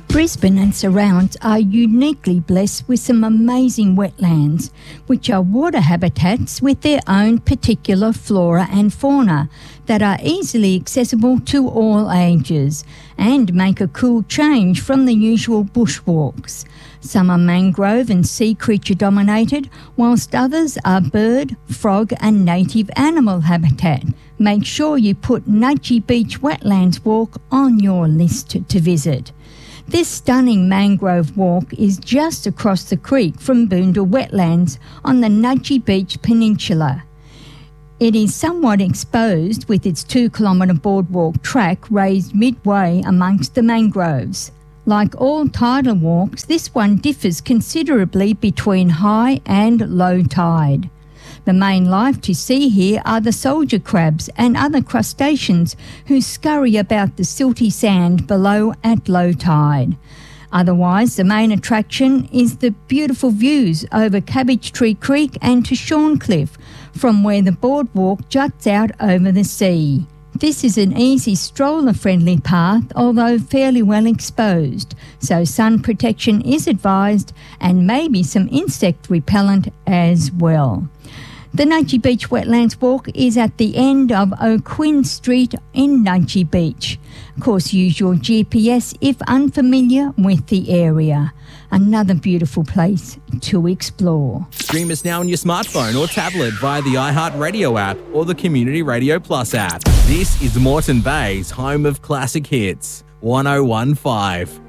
Brisbane and surrounds are uniquely blessed with some amazing wetlands, which are water habitats with their own particular flora and fauna that are easily accessible to all ages and make a cool change from the usual bushwalks. Some are mangrove and sea creature dominated, whilst others are bird, frog and native animal habitat. Make sure you put Nudgee Beach Wetlands Walk on your list to visit. This stunning mangrove walk is just across the creek from Boondall Wetlands on the Nudgee Beach Peninsula. It is somewhat exposed with its 2-kilometre boardwalk track raised midway amongst the mangroves. Like all tidal walks, this one differs considerably between high and low tide. The main life to see here are the soldier crabs and other crustaceans who scurry about the silty sand below at low tide. Otherwise, the main attraction is the beautiful views over Cabbage Tree Creek and to Shorncliffe, from where the boardwalk juts out over the sea. This is an easy stroller-friendly path, although fairly well exposed, so sun protection is advised and maybe some insect repellent as well. The Nudgee Beach Wetlands Walk is at the end of O'Quinn Street in Nudgee Beach. Of course, use your GPS if unfamiliar with the area. Another beautiful place to explore. Stream us now on your smartphone or tablet via the iHeartRadio app or the Community Radio Plus app. This is Moreton Bay's home of classic hits, 1015.